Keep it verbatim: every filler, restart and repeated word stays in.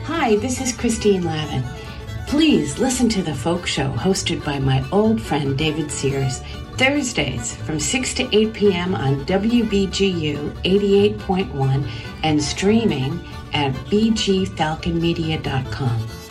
Hi, this is Christine Lavin. Please listen to The Folk Show, hosted by my old friend David Sears, Thursdays from six to eight p.m. on W B G U eighty-eight point one and streaming at b g falcon media dot com.